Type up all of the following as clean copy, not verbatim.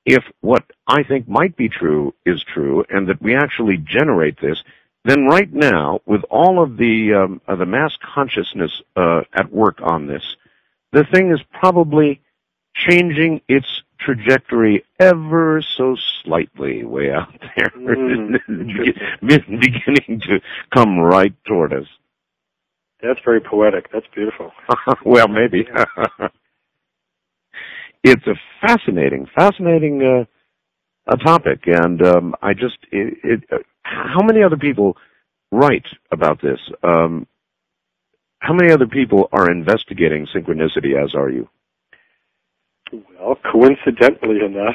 if what I think might be true is true, and that we actually generate this, then right now, with all of the mass consciousness at work on this, the thing is probably changing its trajectory ever so slightly way out there, beginning to come right toward us. That's very poetic. That's beautiful. Well, maybe. It's a fascinating topic, and how many other people write about this? How many other people are investigating synchronicity, as are you? Well, coincidentally enough,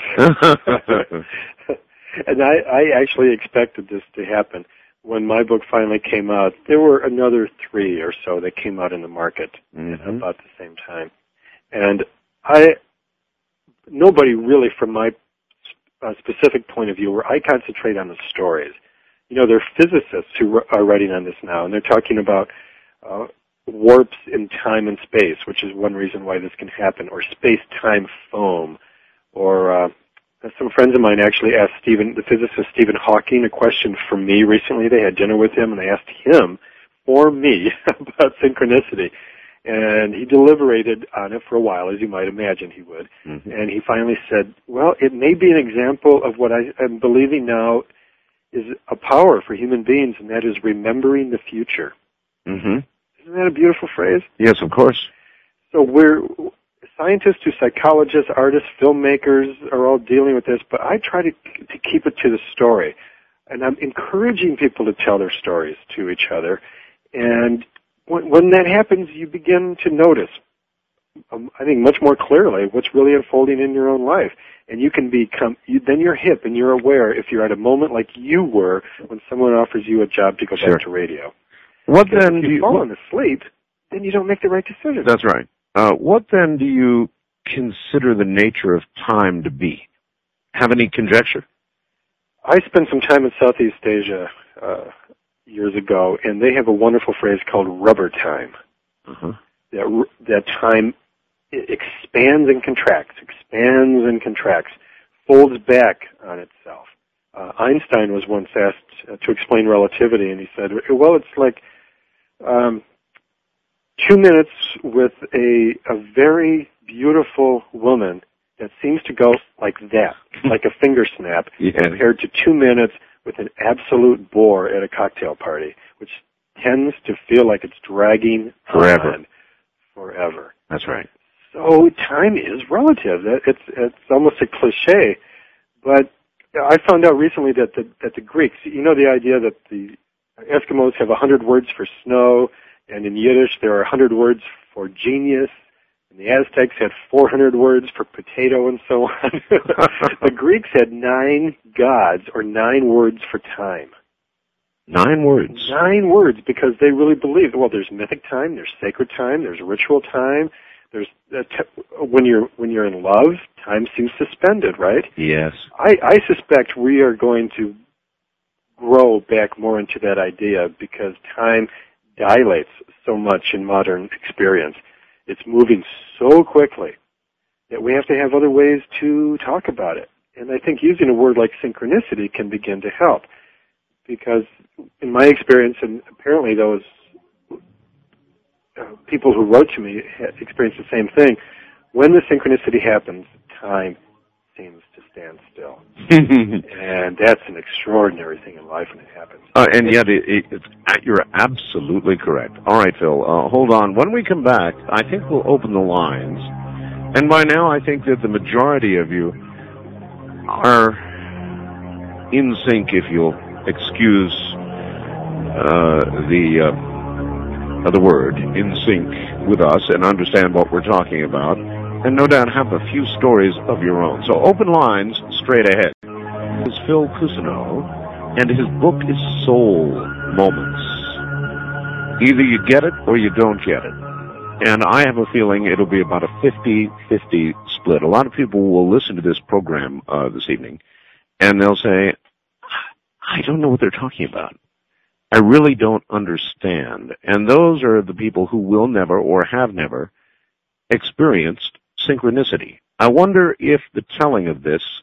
and I actually expected this to happen. When my book finally came out, there were another 3 or so that came out in the market at about the same time. And nobody really, from my specific point of view, where I concentrate on the stories. You know, there are physicists who are writing on this now, and they're talking about warps in time and space, which is one reason why this can happen, or space-time foam, or some friends of mine actually asked the physicist Stephen Hawking, a question for me recently. They had dinner with him, and they asked him, for me, about synchronicity. And he deliberated on it for a while, as you might imagine he would. Mm-hmm. And he finally said, well, it may be an example of what I am believing now is a power for human beings, and that is remembering the future. Mm-hmm. Isn't that a beautiful phrase? Yes, of course. So we're scientists to psychologists, artists, filmmakers are all dealing with this, but I try to keep it to the story. And I'm encouraging people to tell their stories to each other. And when that happens, you begin to notice, I think, much more clearly what's really unfolding in your own life. And you can then you're hip and you're aware if you're at a moment like you were when someone offers you a job to go back to radio. What then? If you've fallen asleep, then you don't make the right decision. That's right. What then do you consider the nature of time to be? Have any conjecture? I spent some time in Southeast Asia years ago, and they have a wonderful phrase called rubber time. Uh-huh. That time expands and contracts, folds back on itself. Einstein was once asked to explain relativity, and he said, well, it's like 2 minutes with a very beautiful woman that seems to go like that, like a finger snap, compared to 2 minutes with an absolute bore at a cocktail party, which tends to feel like it's dragging on forever. That's right. So time is relative. It's almost a cliche, but I found out recently that the Greeks, you know, the idea that the Eskimos have 100 words for snow, and in Yiddish there are 100 words for genius, and the Aztecs had 400 words for potato, and so on. The Greeks had 9 gods, or 9 words for time. 9 words? 9 words, because they really believed, well, there's mythic time, there's sacred time, there's ritual time, there's when you're in love, time seems suspended, right? Yes. I suspect we are going to grow back more into that idea because time dilates so much in modern experience. It's moving so quickly that we have to have other ways to talk about it. And I think using a word like synchronicity can begin to help, because in my experience, and apparently those people who wrote to me had experienced the same thing, when the synchronicity happens, time seems to stand still. And that's an extraordinary thing in life when it happens. And yet, you're absolutely correct. All right, Phil, hold on. When we come back, I think we'll open the lines. And by now, I think that the majority of you are in sync, if you'll excuse the word, in sync with us and understand what we're talking about, and no doubt have a few stories of your own. So open lines straight ahead. This is Phil Cousineau, and his book is Soul Moments. Either you get it or you don't get it. And I have a feeling it'll be about a 50-50 split. A lot of people will listen to this program this evening, and they'll say, I don't know what they're talking about. I really don't understand. And those are the people who will never or have never experienced synchronicity. I wonder if the telling of this